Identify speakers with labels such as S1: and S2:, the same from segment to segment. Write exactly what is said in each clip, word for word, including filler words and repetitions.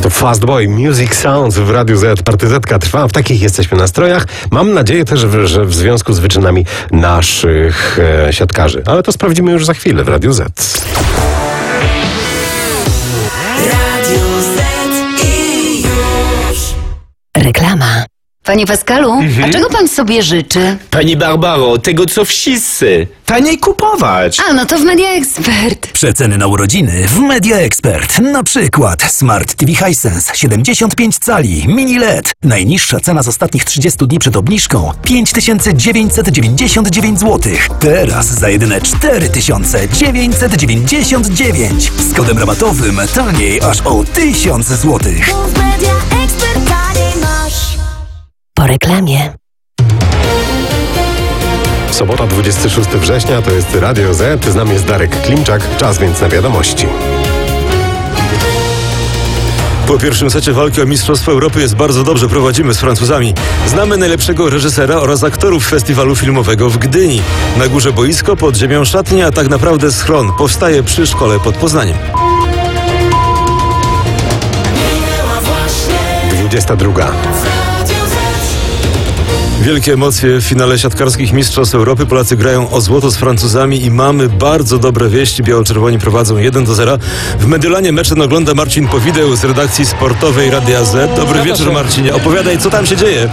S1: To Fast Boy, Music Sounds w Radiu Z. Partyzetka trwa, w takich jesteśmy nastrojach. Mam nadzieję też, że w związku z wyczynami naszych e, siatkarzy. Ale to sprawdzimy już za chwilę w Radiu Z.
S2: Radio Z i już.
S3: Reklama. Panie Pascalu,
S4: Mhm.
S3: a czego pan sobie życzy?
S4: Pani Barbaro, tego co wszyscy. Taniej kupować.
S3: A, no to w Media Expert.
S5: Przeceny na urodziny w Media Expert. Na przykład Smart T V Hisense siedemdziesiąt pięć cali, mini L E D. Najniższa cena z ostatnich trzydziestu dni przed obniżką pięć tysięcy dziewięćset dziewięćdziesiąt dziewięć złotych. Teraz za jedyne cztery tysiące dziewięćset dziewięćdziesiąt dziewięć. Z kodem rabatowym taniej aż o tysiąc złotych.
S2: W Media Expert taniej masz.
S3: Po reklamie.
S1: Sobota, dwudziestego szóstego września, to jest Radio Z. Z nami jest Darek Klimczak. Czas więc na wiadomości.
S6: Po pierwszym secie walki o Mistrzostwo Europy jest bardzo dobrze, prowadzimy z Francuzami. Znamy najlepszego reżysera oraz aktorów festiwalu filmowego w Gdyni. Na górze boisko, pod ziemią szatnia, a tak naprawdę schron powstaje przy szkole pod Poznaniem.
S1: dwudziesta druga.
S6: Wielkie emocje w finale siatkarskich Mistrzostw Europy. Polacy grają o złoto z Francuzami i mamy bardzo dobre wieści. Biało-czerwoni prowadzą jeden do zera. W Mediolanie mecz ogląda Marcin Powideł z redakcji sportowej Radia Z. Dobry wieczór, Marcinie. Opowiadaj, co tam się dzieje.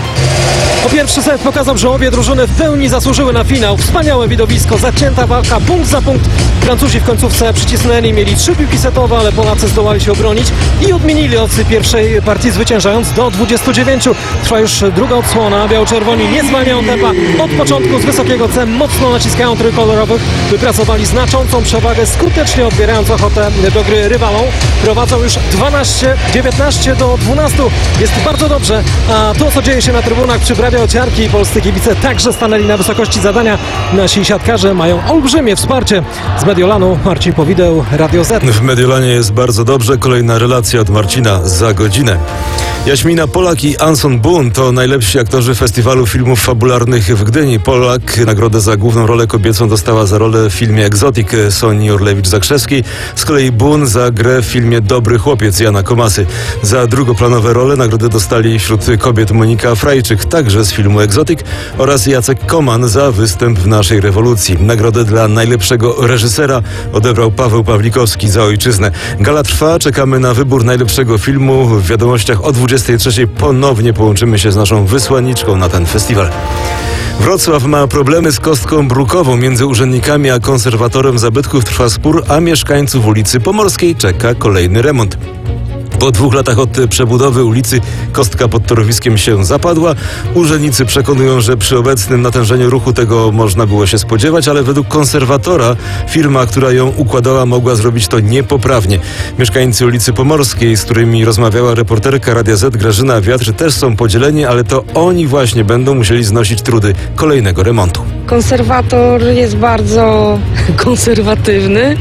S7: Po pierwszy set pokazał, że obie drużyny w pełni zasłużyły na finał. Wspaniałe widowisko, zacięta walka, punkt za punkt. Francuzi w końcówce przycisnęli, mieli trzy piłki setowe, ale Polacy zdołali się obronić i odmienili od pierwszej partii, zwyciężając do dwudziestu dziewięciu. Trwa już druga odsłona. Biało-czerwoni nie zwalniają tempa. Od początku z wysokiego C mocno naciskają trójkolorowych. Wypracowali znaczącą przewagę, skutecznie odbierając ochotę do gry rywalom. Prowadzą już dwanaście dziewiętnaście do dwunastu. Jest bardzo dobrze. A to, co dzieje się na trybunach, przyprawia ociarki. Polscy kibice także stanęli na wysokości zadania. Nasi siatkarze mają olbrzymie wsparcie. Z Mediolanu Marcin Powideł, Radio Z.
S6: W Mediolanie jest bardzo dobrze. Kolejna relacja od Marcina za godzinę. Jaśmina Polak i Anson Boone to najlepsi aktorzy festiwalu filmów fabularnych w Gdyni. Polak nagrodę za główną rolę kobiecą dostała za rolę w filmie Egzotik Soni Orlewicz-Zakrzewskiej. Z kolei Boone za grę w filmie Dobry chłopiec Jana Komasy. Za drugoplanowe role nagrodę dostali wśród kobiet Monika Frajczyk, także z filmu Egzotik, oraz Jacek Koman za występ w Naszej rewolucji. Nagrodę dla najlepszego reżysera odebrał Paweł Pawlikowski za Ojczyznę. Gala trwa, czekamy na wybór najlepszego filmu. W wiadomościach o dwudziestej trzeciej ponownie połączymy się z naszą wysłanniczką na ten festiwal. Wrocław ma problemy z kostką brukową. Między urzędnikami a konserwatorem zabytków trwa spór, a mieszkańców ulicy Pomorskiej czeka kolejny remont. Po dwóch latach od przebudowy ulicy kostka pod torowiskiem się zapadła. Urzędnicy przekonują, że przy obecnym natężeniu ruchu tego można było się spodziewać, ale według konserwatora firma, która ją układała, mogła zrobić to niepoprawnie. Mieszkańcy ulicy Pomorskiej, z którymi rozmawiała reporterka Radia Z Grażyna Wiatr, też są podzieleni, ale to oni właśnie będą musieli znosić trudy kolejnego remontu.
S8: Konserwator jest bardzo konserwatywny.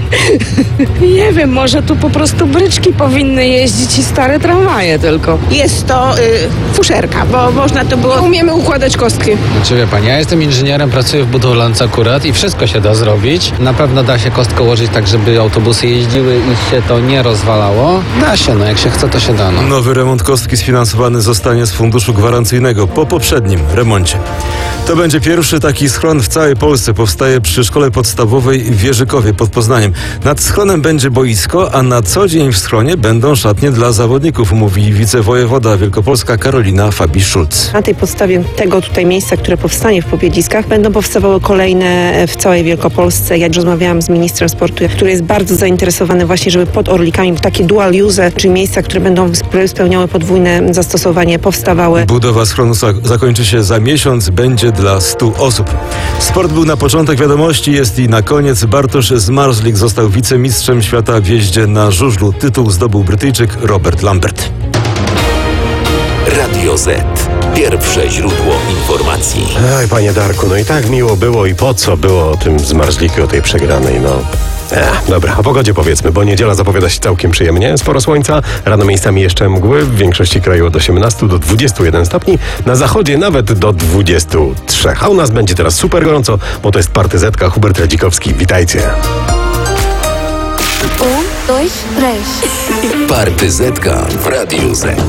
S8: Nie wiem, może tu po prostu bryczki powinny jeździć i stare tramwaje tylko.
S9: Jest to y, fuszerka, bo można to było...
S8: Nie umiemy układać kostki.
S10: Znaczy wie pani, ja jestem inżynierem, pracuję w budowlance akurat i wszystko się da zrobić. Na pewno da się kostkę ułożyć tak, żeby autobusy jeździły i się to nie rozwalało. Da się, no jak się chce, to się da. No.
S6: Nowy remont kostki sfinansowany zostanie z funduszu gwarancyjnego po poprzednim remoncie. To będzie pierwszy taki schron w całej Polsce. Powstaje przy szkole podstawowej w Wierzykowie pod Poznaniem. Nad schronem będzie boisko, a na co dzień w schronie będą szatnie dla zawodników, mówi wicewojewoda wielkopolska Karolina Fabisz-Szulc.
S9: Na tej podstawie tego tutaj miejsca, które powstanie w Pobiedziskach, będą powstawały kolejne w całej Wielkopolsce. Ja rozmawiałam z ministrem sportu, który jest bardzo zainteresowany właśnie, żeby pod Orlikami takie dual use, czyli miejsca, które będą spełniały podwójne zastosowanie, powstawały.
S6: Budowa schronu zakończy się za miesiąc, będzie dla stu osób. Sport był na początek wiadomości, jest i na koniec. Bartosz Zmarzlik został wicemistrzem świata w jeździe na żużlu. Tytuł zdobył Brytyjczyk Robert Lambert.
S11: Radio Z. Pierwsze źródło informacji.
S1: Oj, panie Darku, no i tak miło było i po co było o tym zmarzliku, o tej przegranej, no. Ech, dobra, o pogodzie powiedzmy, bo niedziela zapowiada się całkiem przyjemnie. Sporo słońca, rano miejscami jeszcze mgły, w większości kraju od osiemnastu do dwudziestu jeden stopni, na zachodzie nawet do dwudziestu trzech. A u nas będzie teraz super gorąco, bo to jest Partyzetka, Hubert Radzikowski. Witajcie.
S2: U dois, três.
S11: Partyzetka w Radiu Z.